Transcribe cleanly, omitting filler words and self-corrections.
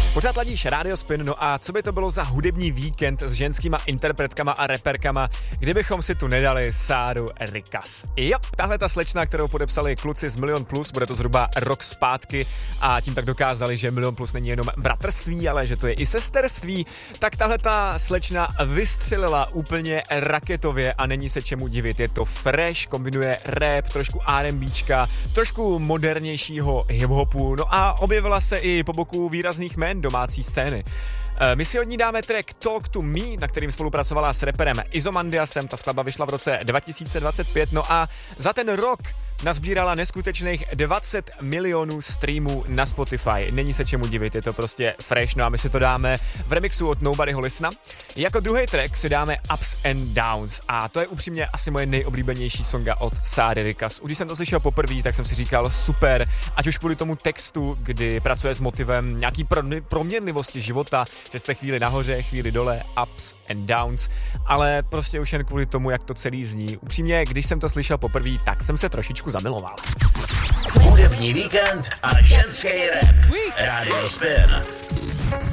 Pořád ladíš Radio Spin, no a co by to bylo za hudební víkend s ženskýma interpretkama a reperkama, kdybychom si tu nedali Sáru Rikas. Jo, tahle ta slečna, kterou podepsali kluci z Milion Plus, bude to zhruba rok zpátky a tím tak dokázali, že Milion Plus není jenom bratrství, ale že to je i sesterství, tak tahle ta slečna vystřelila úplně raketově a není se čemu divit. Je to fresh, kombinuje rap, trošku R&Bčka, trošku modernějšího hip-hopu, no a objevila se i po boku výrazných jmén domácí scény. My si od ní dáme track Talk to Me, na kterým spolupracovala s raperem Izomandiasem, ta skladba vyšla v roce 2025, no a za ten rok nazbírala neskutečných 20 milionů streamů na Spotify. Není se čemu divit, je to prostě fresh, no a my si to dáme v remixu od Nobodyho Listena. Jako druhý track si dáme Ups and Downs a to je upřímně asi moje nejoblíbenější songa od Sáry Rikas. Když jsem to slyšel poprvé, tak jsem si říkal super, ať už kvůli tomu textu, kdy pracuje s motivem nějaký proměnlivosti života, že jste chvíli nahoře, chvíli dole, ups and downs, ale prostě už jen kvůli tomu, jak to celý zní. Upřímně, když jsem to slyšel poprvé, tak jsem se trošičku zamiloval. Hudební víkend a ženský rap. Radio Spin.